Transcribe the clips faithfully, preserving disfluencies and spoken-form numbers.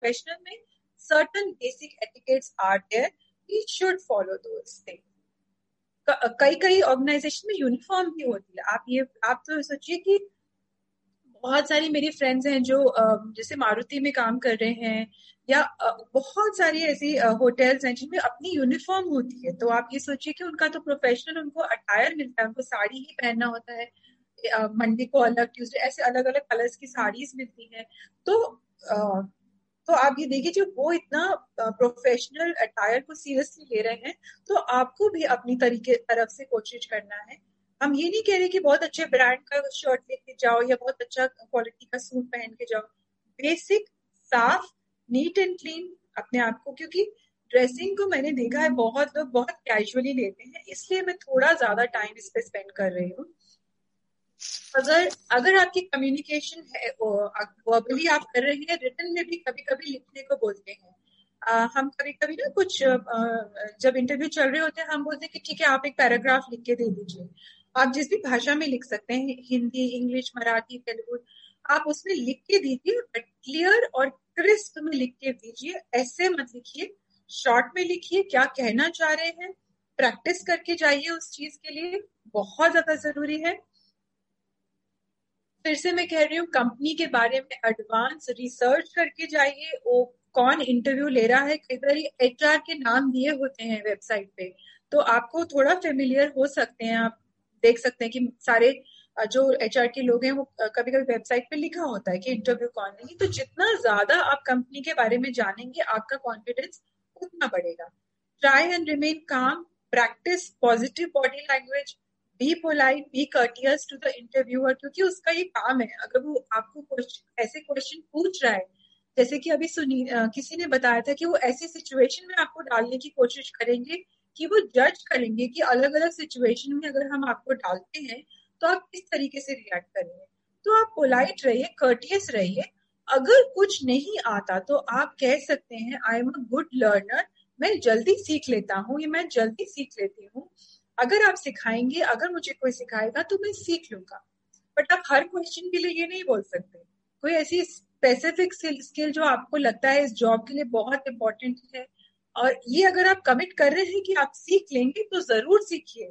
Professional में certain basic etiquettes are there. We should follow those things. कई कई organisation में यूनिफॉर्म भी होती है. आप ये आप तो सोचिए कि बहुत सारी मेरी फ्रेंड्स हैं जो जैसे मारुति में काम कर रहे हैं, या बहुत सारी ऐसी होटल्स हैं जिनमें अपनी यूनिफॉर्म होती है. तो आप ये सोचिए कि उनका तो प्रोफेशनल उनको अटायर मिलता है, उनको साड़ी ही पहनना होता है. मंडे को अलग, ट्यूसडे ऐसे अलग अलग कलर्स की साड़ीज मिलती हैं. तो तो आप ये देखिए जो वो इतना प्रोफेशनल अटायर को सीरियसली ले रहे हैं, तो आपको भी अपनी तरीके तरफ से कोशिश करना है. हम ये नहीं कह रहे कि बहुत अच्छे ब्रांड का शर्ट लेके जाओ या बहुत अच्छा क्वालिटी का सूट पहन के जाओ. बेसिक, साफ, नीट एंड क्लीन अपने आप को, क्योंकि ड्रेसिंग को मैंने देखा है बहुत लोग बहुत कैजुअली लेते हैं, इसलिए मैं थोड़ा ज्यादा टाइम इस पे स्पेंड कर रही हूँ. अगर अगर आपकी कम्युनिकेशन है, वर्बली आप कर रहे हैं, रिटन में भी कभी कभी लिखने को बोलते हैं. आ, हम कभी कभी ना कुछ आ, जब इंटरव्यू चल रहे होते हैं हम बोलते हैं कि ठीक है आप एक पैराग्राफ लिख के दे दीजिए. आप जिस भी भाषा में लिख सकते हैं, हिंदी, इंग्लिश, मराठी, तेलुगु, आप उसमें लिख के दीजिए, बट क्लियर और क्रिस्प में लिख के दीजिए. ऐसे मत लिखिए, शॉर्ट में लिखिए क्या कहना चाह रहे हैं. प्रैक्टिस करके जाइए उस चीज के लिए, बहुत ज्यादा जरूरी है. फिर से मैं कह रही हूँ, कंपनी के बारे में एडवांस रिसर्च करके जाइए. वो कौन इंटरव्यू ले रहा है, कई बार एचआर के नाम दिए होते हैं वेबसाइट पे, तो आपको थोड़ा फेमिलियर हो सकते हैं. आप देख सकते हैं कि सारे जो एचआर के लोग हैं वो कभी कभी वेबसाइट पे लिखा होता है कि इंटरव्यू कौन नहीं. तो जितना ज्यादा आप कंपनी के बारे में जानेंगे, आपका कॉन्फिडेंस उतना बढ़ेगा. ट्राई एंड रिमेन काम, practice positive body language, be polite, B courteous to the interviewer, क्योंकि उसका ये काम है. अगर वो आपको ऐसे क्वेश्चन पूछ रहा है, जैसे कि अभी सुनी किसी ने बताया था कि वो ऐसी सिचुएशन में आपको डालने की कोशिश करेंगे कि वो जज करेंगे कि अलग अलग सिचुएशन में अगर हम आपको डालते हैं तो आप किस तरीके से रिएक्ट करेंगे. तो आप पोलाइट रहिए, कर्टियस रहिए. अगर कुछ नहीं आता तो आप कह सकते हैं I am a good learner, मैं जल्दी सीख लेता हूँ, या मैं जल्दी सीख लेती हूँ. अगर आप सिखाएंगे, अगर मुझे कोई सिखाएगा तो मैं सीख लूंगा. बट आप हर क्वेश्चन के लिए ये नहीं बोल सकते. कोई ऐसी स्पेसिफिक स्किल जो आपको लगता है इस जॉब के लिए बहुत इंपॉर्टेंट है, और ये अगर आप कमिट कर रहे हैं कि आप सीख लेंगे, तो जरूर सीखिए.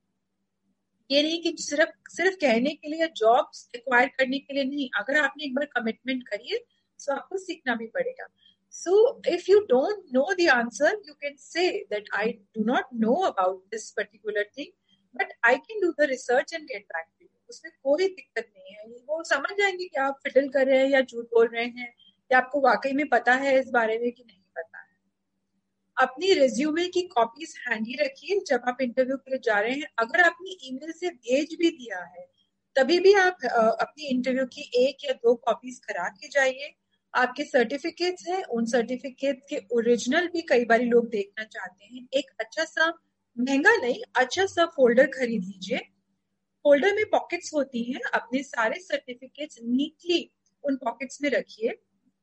ये नहीं कि सिर्फ सिर्फ कहने के लिए, जॉब एक्वायर करने के लिए नहीं. अगर आपने एक बार कमिटमेंट करिए तो आपको सीखना भी पड़ेगा. So if you don't know the answer, you can say that I do not know about this particular thing, but I can do the research and get back to you. उसमें कोई दिक्कत नहीं है. वो समझ जाएंगे कि आप फिडल कर रहे हैं या झूठ बोल रहे हैं, या आपको वाकई में पता है इस बारे में कि नहीं पता है. अपनी रिज्यूमे की कॉपीज हैंडी रखिए जब आप इंटरव्यू के लिए जा रहे हैं. अगर आपने ईमेल से भेज भी दिया है, तभी भी आप अपनी इंटरव्यू की एक या दो कॉपीज करा के जाइए. आपके सर्टिफिकेट्स हैं, उन सर्टिफिकेट के ओरिजिनल भी कई बार लोग देखना चाहते हैं. एक अच्छा सा, महंगा नहीं, अच्छा सा फोल्डर खरीद लीजिए. फोल्डर में पॉकेट्स होती हैं, अपने सारे सर्टिफिकेट्स नीटली उन पॉकेट्स में रखिए.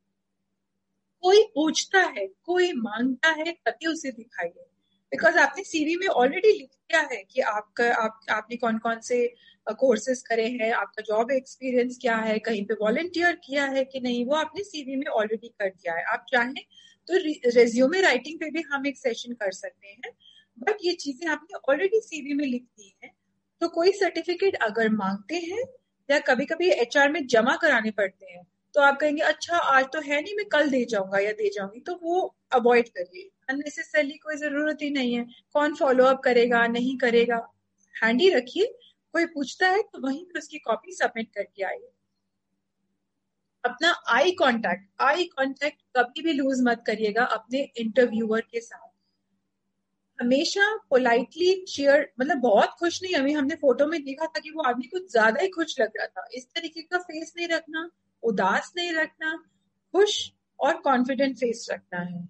कोई पूछता है, कोई मांगता है, तभी उसे दिखाइए. बिकॉज आपने सीवी में ऑलरेडी लिख दिया है कि आपका आप आपने कौन कौन से कोर्सेज करे हैं, आपका जॉब एक्सपीरियंस क्या है, कहीं पे वॉलंटियर किया है कि नहीं, वो आपने सीवी में ऑलरेडी कर दिया है. आप चाहें तो रेज्यूमे राइटिंग पे भी हम एक सेशन कर सकते हैं, बट ये चीजें आपने ऑलरेडी सीवी में लिख दी है. तो कोई सर्टिफिकेट अगर मांगते हैं या कभी कभी एचआर में जमा कराने पड़ते हैं, तो आप कहेंगे अच्छा आज तो है नहीं, मैं कल दे जाऊंगा या दे जाऊंगी, तो वो अवॉइड करिए. अननेसेसरली कोई जरूरत ही नहीं है. कौन फॉलो अप करेगा, नहीं करेगा. हैंडी रखिए, कोई पूछता है तो वहीं पर उसकी कॉपी सबमिट करके आइए. अपना आई कांटेक्ट आई कांटेक्ट कभी भी लूज मत करिएगा अपने इंटरव्यूअर के साथ. हमेशा पोलाइटली चीयर, मतलब बहुत खुश नहीं. अभी हमने फोटो में देखा था कि वो आदमी कुछ ज्यादा ही खुश लग रहा था. इस तरीके का फेस नहीं रखना, उदास नहीं रखना, खुश और कॉन्फिडेंट फेस रखना है.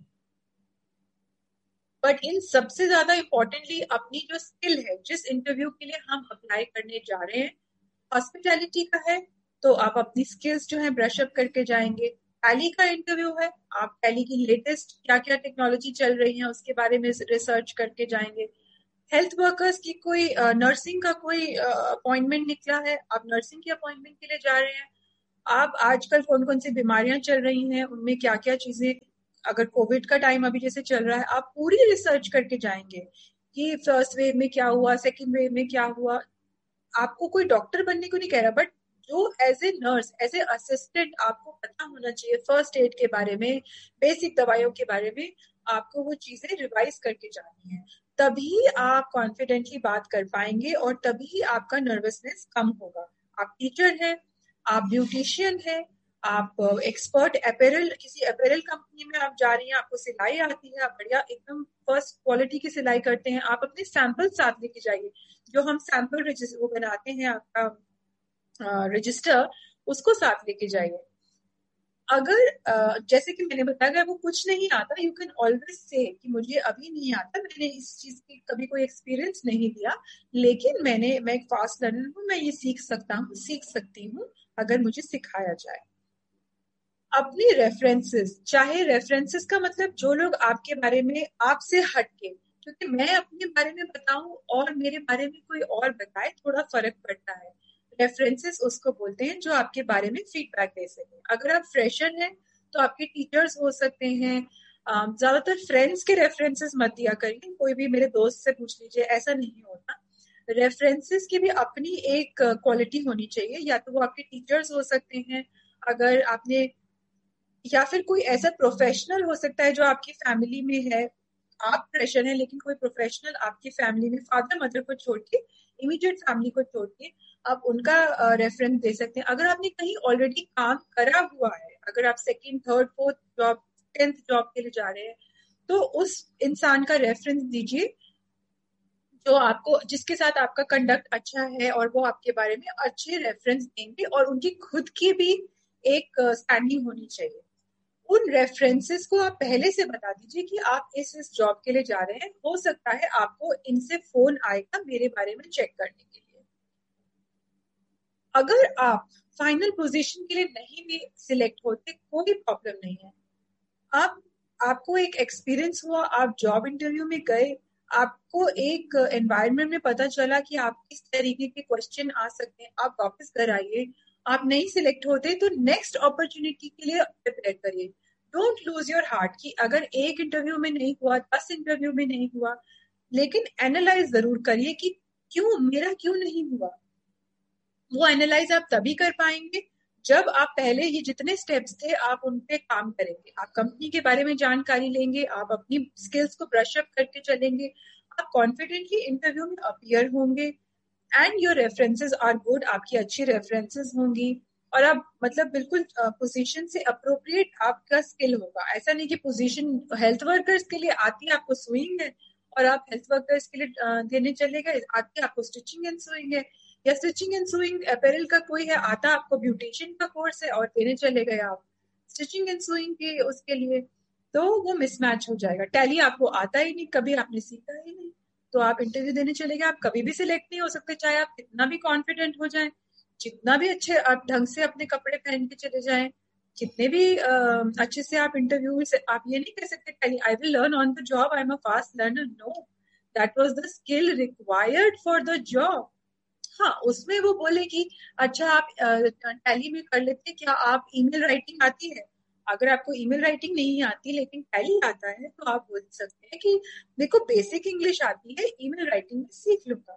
बट इन सबसे ज्यादा इंपॉर्टेंटली अपनी जो स्किल है, जिस इंटरव्यू के लिए हम अप्लाई करने जा रहे हैं, हॉस्पिटैलिटी का है, तो आप अपनी स्किल्स जो है ब्रश अप करके जाएंगे. टैली का इंटरव्यू है, आप टैली की लेटेस्ट क्या क्या टेक्नोलॉजी चल रही है उसके बारे में रिसर्च करके जाएंगे. हेल्थ वर्कर्स की कोई नर्सिंग का कोई अपॉइंटमेंट निकला है, आप नर्सिंग की अपॉइंटमेंट के लिए जा रहे हैं, आप आजकल कौन कौन सी बीमारियां चल रही हैं, उनमें क्या क्या चीजें, अगर कोविड का टाइम अभी जैसे चल रहा है, आप पूरी रिसर्च करके जाएंगे कि फर्स्ट वेव में क्या हुआ, सेकेंड वेव में क्या हुआ। आपको कोई डॉक्टर बनने को नहीं कह रहा, बट जो as a nurse, as a assistant आपको पता होना चाहिए फर्स्ट एड के बारे में, बेसिक दवाइयों के बारे में, आपको वो चीजें रिवाइज करके जानी है। तभी आप कॉन्फिडेंटली बात कर पाएंगे और तभी आपका नर्वसनेस कम होगा। आप टीचर हैं, आप ब्यूटिशियन हैं, आप एक्सपर्ट अपैरल, किसी अपैरल कंपनी में आप जा रही हैं, आपको सिलाई आती है, आप बढ़िया एकदम फर्स्ट क्वालिटी की सिलाई करते हैं, आप अपने सैंपल साथ लेके जाइए। जो हम सैंपल वो बनाते हैं आपका रजिस्टर, उसको साथ लेके जाइए। अगर जैसे कि मैंने बताया, अगर वो कुछ नहीं आता, यू कैन ऑलवेज से कि मुझे अभी नहीं आता, मैंने इस चीज की कभी कोई एक्सपीरियंस नहीं लिया, लेकिन मैंने मैं एक फास्ट लर्नर हूँ, मैं ये सीख सकता हूँ, सीख सकती हूँ अगर मुझे सिखाया जाए। अपनी रेफरेंसेस, चाहे रेफरेंसेस का मतलब जो लोग आपके बारे में आपसे हटके, क्योंकि मैं अपने बारे में बताऊं और मेरे बारे में कोई और बताए, थोड़ा फर्क पड़ता है। रेफरेंसेस उसको बोलते हैं जो आपके बारे में फीडबैक दे सके। अगर आप फ्रेशर हैं तो आपके टीचर्स हो सकते हैं। ज्यादातर फ्रेंड्स के रेफरेंसेस मत दिया करिए, कोई भी मेरे दोस्त से पूछ लीजिए, ऐसा नहीं होता। रेफरेंसेस की भी अपनी एक क्वालिटी होनी चाहिए, या तो वो आपके टीचर्स हो सकते हैं, अगर आपने, या फिर कोई ऐसा प्रोफेशनल हो सकता है जो आपकी फैमिली में है। आप फ्रेशर हैं लेकिन कोई प्रोफेशनल आपकी फैमिली में, फादर मदर को छोड़ के, इमीडिएट फैमिली को छोड़ के, आप उनका रेफरेंस दे सकते हैं। अगर आपने कहीं ऑलरेडी काम करा हुआ है, अगर आप second third fourth job, tenth job के लिए जा रहे हैं, तो उस इंसान का रेफरेंस दीजिए जो आपको, जिसके साथ आपका कंडक्ट अच्छा है और वो आपके बारे में अच्छे रेफरेंस देंगे, और उनकी खुद की भी एक स्टैंडिंग होनी चाहिए। उन रेफरेंसेस को आप पहले से बता दीजिए कि आप इस इस जॉब के लिए जा रहे हैं, हो सकता है आपको इनसे फोन आएगा मेरे बारे में चेक करने के लिए। अगर आप फाइनल पोजीशन के लिए नहीं भी सिलेक्ट होते, कोई प्रॉब्लम नहीं है। आप आपको एक एक्सपीरियंस हुआ, आप जॉब इंटरव्यू में गए, आपको एक एनवायरनमेंट में पता चला कि आप किस तरीके के क्वेश्चन आ सकते हैं, आप वापस घर आइए। आप नहीं सिलेक्ट होते तो नेक्स्ट अपॉर्चुनिटी के लिए प्रिपेयर करिए। डोंट लूज योर हार्ट कि अगर एक इंटरव्यू में नहीं हुआ, दस इंटरव्यू में नहीं हुआ, लेकिन एनालाइज जरूर करिए कि क्यों, मेरा क्यों नहीं हुआ। वो एनालाइज आप तभी कर पाएंगे जब आप पहले ये जितने स्टेप्स थे आप उन पे काम करेंगे, आप कंपनी के बारे में जानकारी लेंगे, आप अपनी स्किल्स को ब्रश अप करके चलेंगे, आप कॉन्फिडेंटली इंटरव्यू में अपीयर होंगे, and your references are good, आपकी अच्छी रेफरेंसेस होंगी, और आप मतलब बिल्कुल पोजीशन से अप्रोप्रिएट आपका स्किल होगा। ऐसा नहीं कि पोजीशन हेल्थ वर्कर्स के लिए आती है, आपको सुइंग है और आप हेल्थ वर्कर्स के लिए देने चले गए, आती है आपको स्टिचिंग एंड सुइंग है, या स्टिचिंग एंड सुइंग अपैरल का कोई है, आता आपको ब्यूटिशियन का कोर्स है और देने चले गए आप स्टिचिंग एंड सुइंग के उसके लिए, तो वो मिसमैच हो जाएगा। टैली आपको आता ही नहीं, कभी आपने सीखा ही नहीं, तो आप इंटरव्यू देने चले गए, आप कभी भी सिलेक्ट नहीं हो सकते, चाहे आप कितना भी कॉन्फिडेंट हो जाएं, जितना भी अच्छे आप ढंग से अपने कपड़े पहन के चले जाएं, कितने भी uh, अच्छे से आप इंटरव्यू से, आप ये नहीं कह सकते I will learn on the job, I am a fast learner. No, that was the skill required for the job. हाँ, उसमें वो बोले कि अच्छा आप टैली में कर लेते, क्या आप ईमेल राइटिंग आती है? अगर आपको ईमेल राइटिंग नहीं आती लेकिन टैली आता है, तो आप बोल सकते हैं कि देखो बेसिक इंग्लिश आती है, ईमेल राइटिंग में सीख लूंगा।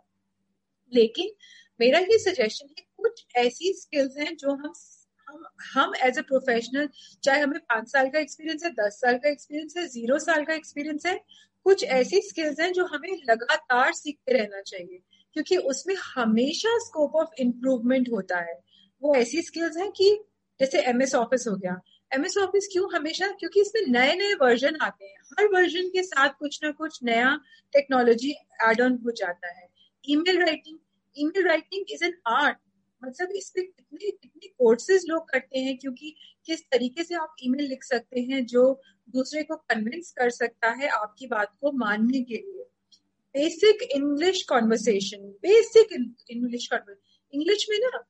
लेकिन मेरा ये सजेशन है, कुछ ऐसी स्किल्स हैं जो हम हम हम एज ए प्रोफेशनल, चाहे हमें पांच साल का एक्सपीरियंस है, दस साल का एक्सपीरियंस है, जीरो साल का एक्सपीरियंस है, कुछ ऐसी स्किल्स हैं जो हमें लगातार सीखते रहना चाहिए, क्योंकि उसमें हमेशा स्कोप ऑफ इम्प्रूवमेंट होता है। वो ऐसी स्किल्स हैं कि जैसे एमएस ऑफिस हो गया, एमएस ऑफिस क्यों हमेशा, क्योंकि इसमें नए नए वर्जन आते हैं, हर वर्जन के साथ कुछ ना कुछ नया टेक्नोलॉजी एड ऑन हो जाता है। Email writing, email writing is an art, मतलब इसमें कितने कितने कोर्सेज लोग करते हैं, क्योंकि किस तरीके से आप ईमेल लिख सकते हैं जो दूसरे को कन्विंस कर सकता है आपकी बात को मानने के लिए। Basic English conversation, basic English conversation, English में ना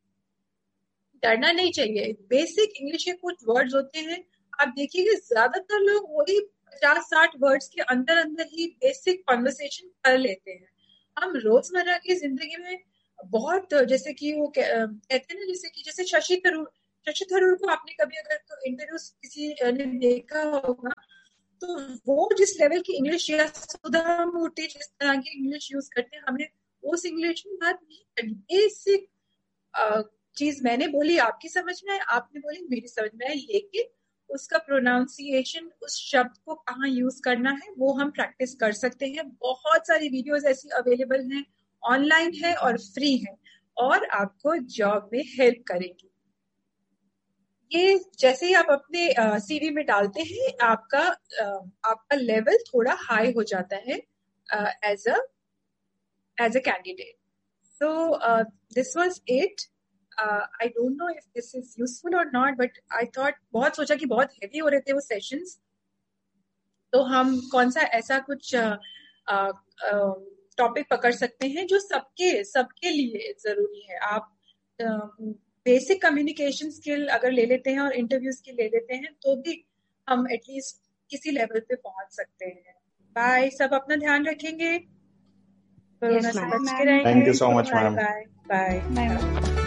डरना नहीं चाहिए। बेसिक इंग्लिश के कुछ वर्ड्स होते हैं, आप देखिएगा ज्यादातर लोग वही पचास साठ वर्ड्स के अंदर अंदर ही बेसिक कॉन्वर्सेशन कर लेते हैं। हम रोजमर्रा की जिंदगी में बहुत, जैसे कि वो कहते हैं ना, जैसे कि जैसे शशि थरूर, शशि थरूर को आपने कभी अगर तो इंटरव्यू किसी ने देखा होगा, तो वो जिस लेवल की इंग्लिश या सुधा मूर्ति जिस तरह की इंग्लिश यूज करते हैं, हमें उस इंग्लिश में बात नहीं करनी। बेसिक चीज मैंने बोली आपकी समझ में आए, आपने बोली मेरी समझ में आए, लेकिन उसका प्रोनाउंसिएशन, उस शब्द को कहाँ यूज करना है वो हम प्रैक्टिस कर सकते हैं। बहुत सारी वीडियोस ऐसी अवेलेबल हैं, ऑनलाइन है और फ्री है, और आपको जॉब में हेल्प करेंगी। ये जैसे ही आप अपने सीवी में डालते हैं, आपका uh, आपका लेवल थोड़ा हाई हो जाता है as a as a candidate. So this was it. I don't know if this is useful और नॉट, बट आई थॉट, बहुत सोचा कि बहुत हेवी हो रहे थे वो सेशंस, तो हम कौन सा ऐसा कुछ टॉपिक uh, uh, पकड़ सकते हैं जो सबके सबके लिए जरूरी है। आप बेसिक कम्युनिकेशन स्किल अगर ले लेते हैं और इंटरव्यू स्किल ले लेते हैं, तो भी हम एटलीस्ट किसी लेवल पे पहुंच सकते हैं। बाय, सब अपना ध्यान रखेंगे, कोरोना से बच के रहेंगे। Thank you so much bye ma'am. Bye bye.